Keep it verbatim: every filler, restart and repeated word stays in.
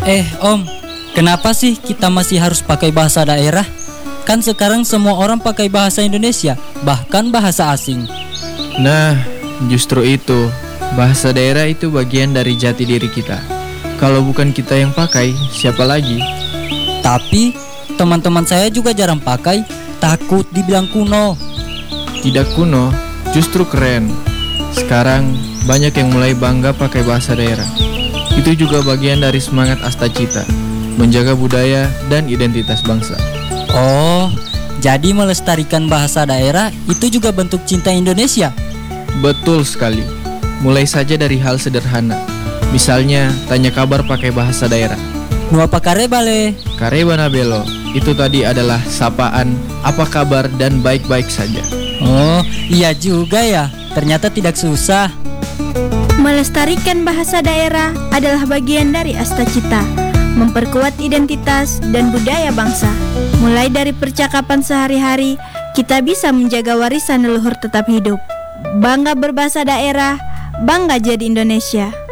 Eh Om, kenapa sih kita masih harus pakai bahasa daerah? Kan sekarang semua orang pakai bahasa Indonesia, bahkan bahasa asing. Nah, justru itu, bahasa daerah itu bagian dari jati diri kita. Kalau bukan kita yang pakai, siapa lagi? Tapi teman-teman saya juga jarang pakai, takut dibilang kuno. Tidak kuno, justru keren. Sekarang banyak yang mulai bangga pakai bahasa daerah. Itu juga bagian dari semangat Astacita, menjaga budaya dan identitas bangsa. Oh, jadi melestarikan bahasa daerah itu juga bentuk cinta Indonesia? Betul sekali. Mulai saja dari hal sederhana. Misalnya, tanya kabar pakai bahasa daerah. Nu apa kare bale? Karebana belo, itu tadi adalah sapaan, apa kabar dan baik-baik saja. Oh, iya juga ya. Ternyata tidak susah. Melestarikan bahasa daerah adalah bagian dari Astacita, memperkuat identitas dan budaya bangsa. Mulai dari percakapan sehari-hari, kita bisa menjaga warisan leluhur tetap hidup. Bangga berbahasa daerah, bangga jadi Indonesia.